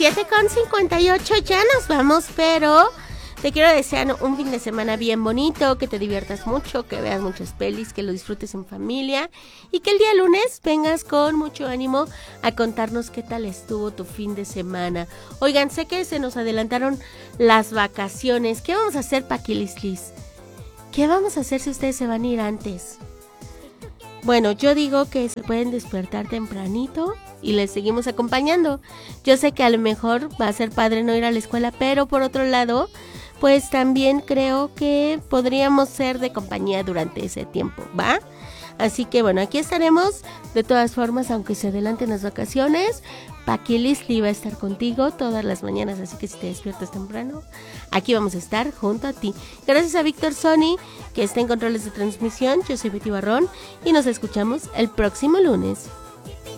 7:58, ya nos vamos, pero te quiero desear un fin de semana bien bonito, que te diviertas mucho, que veas muchas pelis, que lo disfrutes en familia y que el día lunes vengas con mucho ánimo a contarnos qué tal estuvo tu fin de semana. Oigan, sé que se nos adelantaron las vacaciones. ¿Qué vamos a hacer, Paquilislis? ¿Qué vamos a hacer si ustedes se van a ir antes? Bueno, yo digo que se pueden despertar tempranito y les seguimos acompañando. Yo sé que a lo mejor va a ser padre no ir a la escuela, pero por otro lado, pues también creo que podríamos ser de compañía durante ese tiempo, ¿va? Así que bueno, aquí estaremos de todas formas, aunque se adelanten las vacaciones. Paquilisli va a estar contigo todas las mañanas, así que si te despiertas temprano, aquí vamos a estar junto a ti. Gracias a Víctor Sony, que está en controles de transmisión. Yo soy Betty Barrón y nos escuchamos el próximo lunes.